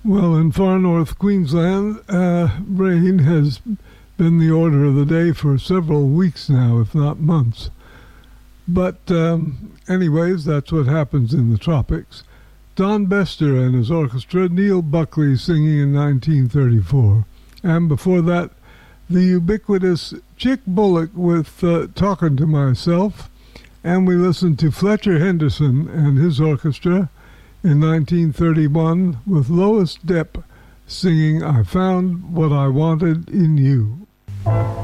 Well, in far north Queensland, rain has been the order of the day for several weeks now, if not months. But anyways, that's what happens in the tropics. Don Bester and his orchestra, Neil Buckley singing in 1934. And before that, the ubiquitous Chick Bullock with Talking to Myself. And we listened to Fletcher Henderson and his orchestra in 1931 with Lois Depp singing I Found What I Wanted in You.